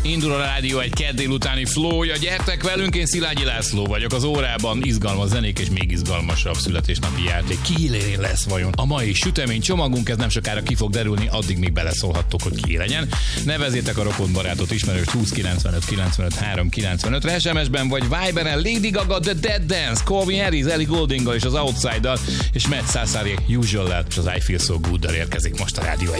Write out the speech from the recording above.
Indul a rádió egy kedd délutáni flowja. Gyertek velünk, én Szilágyi László vagyok. Az órában izgalmas zenék és még izgalmasabb születésnapi játék. Ki lesz vajon a mai sütemény csomagunk? Ez nem sokára ki fog derülni, addig még beleszólhattok, hogy ki legyen. Nevezzétek a rokonbarátot, ismerős 20 95 95 3 95-re, SMS-ben vagy Viberen. Lady Gaga, The Dead Dance, Calvin Harris, Ellie Gouldinggal és az Outside-dal, és Matt Sassari Usual-lel és az I Feel So Good-dal érkezik most a rádió.